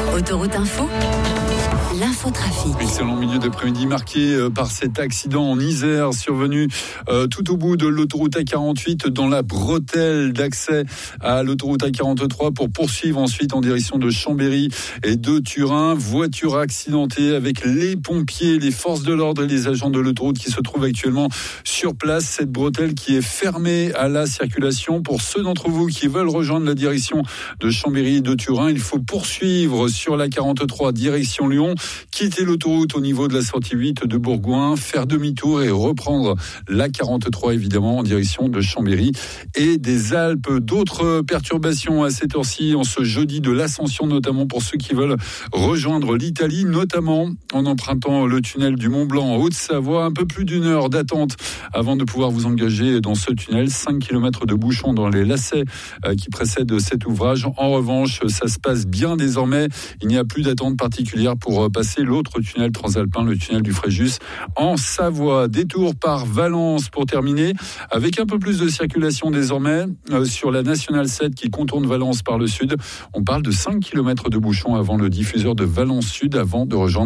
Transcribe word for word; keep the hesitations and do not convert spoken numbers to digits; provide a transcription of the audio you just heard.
Autoroute Info, l'infotrafic. Excellent milieu d'après-midi marqué par cet accident en Isère survenu euh, tout au bout de l'autoroute A quarante-huit dans la bretelle d'accès à l'autoroute A quarante-trois pour poursuivre ensuite en direction de Chambéry et de Turin. Voiture accidentée avec les pompiers, les forces de l'ordre et les agents de l'autoroute qui se trouvent actuellement sur place. Cette bretelle qui est fermée à la circulation. Pour ceux d'entre vous qui veulent rejoindre la direction de Chambéry et de Turin, il faut poursuivre sur la quarante-trois direction Lyon, quitter l'autoroute au niveau de la sortie huit de Bourgoin, faire demi-tour et reprendre la quarante-trois évidemment en direction de Chambéry et des Alpes. D'autres perturbations à cette heure-ci en ce jeudi de l'Ascension, notamment pour ceux qui veulent rejoindre l'Italie, notamment en empruntant le tunnel du Mont-Blanc en Haute-Savoie. Un peu plus d'une heure d'attente avant de pouvoir vous engager dans ce tunnel. cinq kilomètres de bouchons dans les lacets qui précèdent cet ouvrage. En revanche, ça se passe bien désormais. Il n'y a plus d'attente particulière pour passer l'autre tunnel transalpin, le tunnel du Fréjus en Savoie. Détour par Valence pour terminer, avec un peu plus de circulation désormais euh, sur la Nationale sept qui contourne Valence par le sud. On parle de cinq kilomètres de bouchons avant le diffuseur de Valence Sud avant de rejoindre